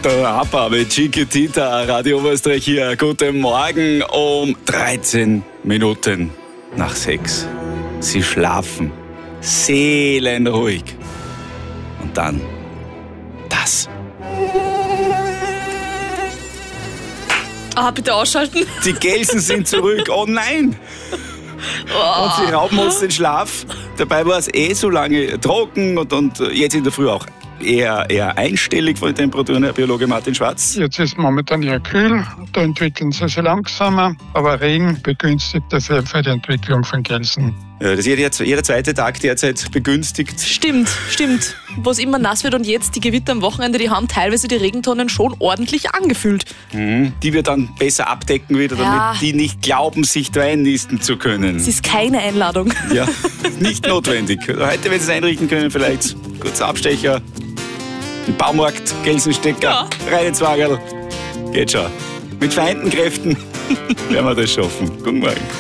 Der ABBA mit Chiquitita, Radio Oberösterreich hier. Guten Morgen um 13 Minuten nach 6. Sie schlafen seelenruhig. Und dann das. Bitte ausschalten. Die Gelsen sind zurück. Oh nein! Und sie rauben uns den Schlaf. Dabei war es so lange trocken und jetzt in der Früh auch eher einstellig von den Temperaturen, Herr Biologe Martin Schwarz. Jetzt ist momentan eher kühl, da entwickeln sie sich langsamer, aber Regen begünstigt dafür für die Entwicklung von Gelsen. Ja, das ist jeder zweite Tag derzeit begünstigt. Stimmt. Wo es immer nass wird und jetzt die Gewitter am Wochenende, die haben teilweise die Regentonnen schon ordentlich angefüllt. Die wir dann besser abdecken wieder, damit die nicht glauben, sich da einnisten zu können. Es ist keine Einladung. Ja, nicht notwendig. Heute, wenn Sie es einrichten können, vielleicht kurzer Abstecher, im Baumarkt, Gelsenstecker, rein ins Wagerl. Geht schon. Mit vereinten Kräften werden wir das schaffen. Guten Morgen.